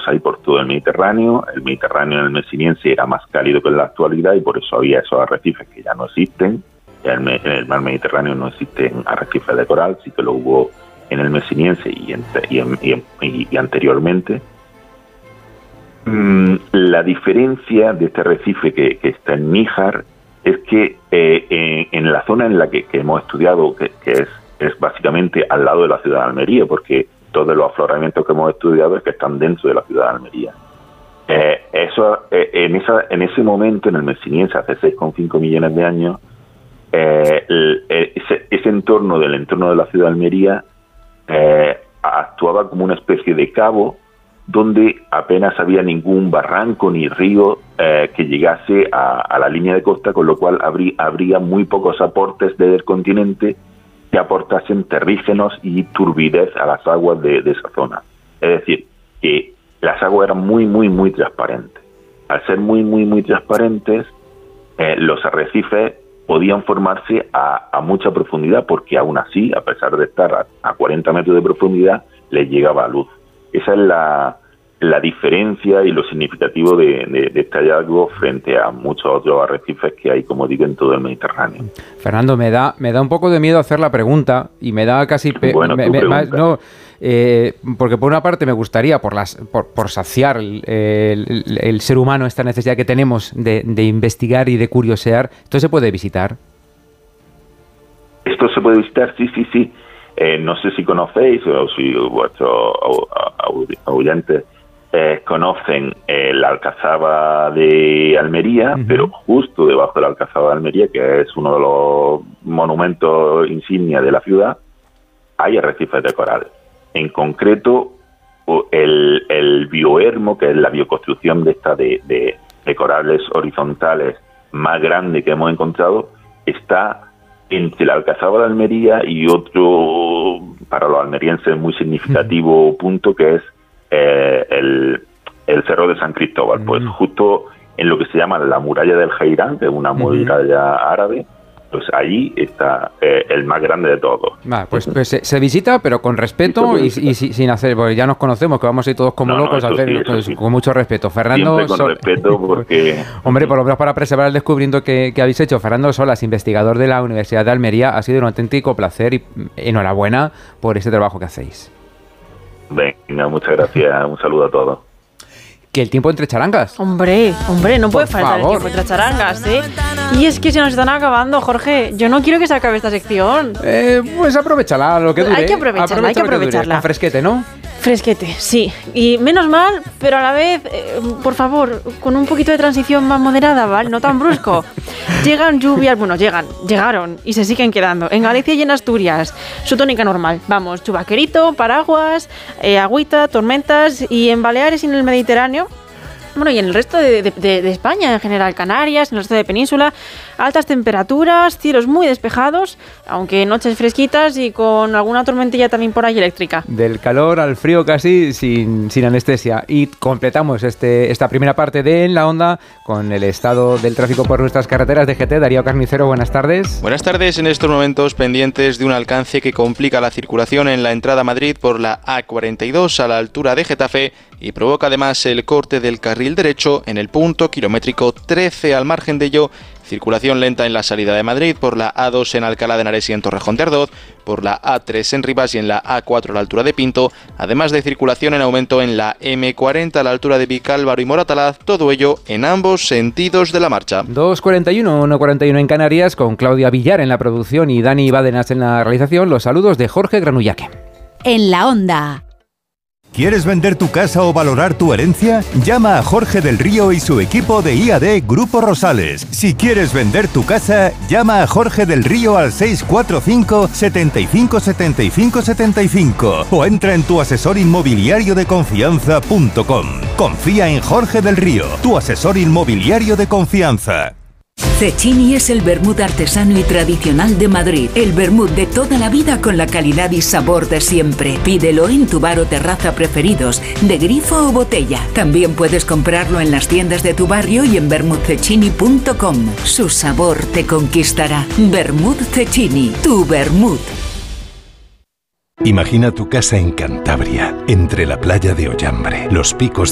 los hay por todo el Mediterráneo. El Mediterráneo en el Mesiniense era más cálido que en la actualidad y por eso había esos arrecifes que ya no existen. En el mar Mediterráneo no existen arrecifes de coral, sí que lo hubo en el Mesiniense y anteriormente. La diferencia de este arrecife que está en Níjar es que en la zona en la que hemos estudiado, que es básicamente al lado de la ciudad de Almería, porque todos los afloramientos que hemos estudiado es que están dentro de la ciudad de Almería. En ese momento, en el Mesiniense, hace 6,5 millones de años, ese entorno del entorno de la ciudad de Almería actuaba como una especie de cabo donde apenas había ningún barranco ni río que llegase a la línea de costa, con lo cual habría muy pocos aportes desde el continente que aportasen terrígenos y turbidez a las aguas de esa zona. Es decir, que las aguas eran muy, muy, muy transparentes. Al ser muy, muy, muy transparentes, los arrecifes podían formarse a mucha profundidad, porque aún así, a pesar de estar a 40 metros de profundidad, les llegaba luz. Esa es la diferencia y lo significativo de este hallazgo frente a muchos otros arrecifes que hay, como digo, en todo el Mediterráneo. Fernando, me da un poco de miedo hacer la pregunta y me da casi... porque por una parte me gustaría, por saciar el ser humano esta necesidad que tenemos de investigar y de curiosear, ¿esto se puede visitar? Esto se puede visitar, sí. No sé si conocéis o si vuestros oyentes conocen la Alcazaba de Almería, pero justo debajo de la Alcazaba de Almería, que es uno de los monumentos insignia de la ciudad, hay arrecifes de coral. En concreto, el biohermo, que es la bioconstrucción de corales horizontales más grande que hemos encontrado, está entre la Alcazaba de Almería y otro, para los almerienses, muy significativo punto, que es el Cerro de San Cristóbal. Pues justo en lo que se llama la muralla del Jairán, que es una muralla árabe, pues ahí está el más grande de todos. Pues se visita, pero con respeto y sin hacer, porque ya nos conocemos, que vamos a ir todos como locos a hacer, sí. Con mucho respeto. Fernando, siempre con respeto, porque... Hombre, por lo menos para preservar el descubrimiento que habéis hecho. Fernando Solas, investigador de la Universidad de Almería, ha sido un auténtico placer y enhorabuena por ese trabajo que hacéis. Venga, muchas gracias, un saludo a todos. Que el tiempo entre charangas. Hombre, no puede faltar el tiempo entre charangas, ¿eh? Y es que se nos están acabando, Jorge. Yo no quiero que se acabe esta sección. Pues aprovechala lo que dure. Hay que aprovecharla. Con fresquete, ¿no? Fresquete, sí. Y menos mal, pero a la vez, por favor, con un poquito de transición más moderada, ¿vale? No tan brusco. Llegan lluvias, llegaron y se siguen quedando. En Galicia y en Asturias, su tónica normal. Vamos, chubaquerito, paraguas, agüita, tormentas, y en Baleares y en el Mediterráneo, bueno, y en el resto de España, en general, Canarias, en el resto de península, altas temperaturas, cielos muy despejados, aunque noches fresquitas y con alguna tormentilla también por ahí eléctrica. Del calor al frío casi sin anestesia. Y completamos esta primera parte de En la Onda con el estado del tráfico por nuestras carreteras. DGT, Darío Carnicero, buenas tardes. Buenas tardes. En estos momentos pendientes de un alcance que complica la circulación en la entrada a Madrid por la A42 a la altura de Getafe y provoca además el corte del carril derecho en el punto kilométrico 13. Al margen de ello, circulación lenta en la salida de Madrid por la A2 en Alcalá de Henares y en Torrejón de Ardoz, por la A3 en Rivas y en la A4 a la altura de Pinto, además de circulación en aumento en la M40 a la altura de Vicálvaro y Moratalaz, todo ello en ambos sentidos de la marcha. 2:41, 1:41 en Canarias, con Claudia Villar en la producción y Dani Bádenas en la realización. Los saludos de Jorge Granullaque. En la Onda. ¿Quieres vender tu casa o valorar tu herencia? Llama a Jorge del Río y su equipo de IAD Grupo Rosales. Si quieres vender tu casa, llama a Jorge del Río al 645 75 75 75 o entra en tuasesorinmobiliariodeconfianza.com. Confía en Jorge del Río, tu asesor inmobiliario de confianza. Cecchini es el vermut artesano y tradicional de Madrid. El vermut de toda la vida con la calidad y sabor de siempre. Pídelo en tu bar o terraza preferidos, de grifo o botella. También puedes comprarlo en las tiendas de tu barrio y en vermutcecchini.com. Su sabor te conquistará. Vermut Cecchini, tu vermut. Imagina tu casa en Cantabria, entre la playa de Ollambre, los picos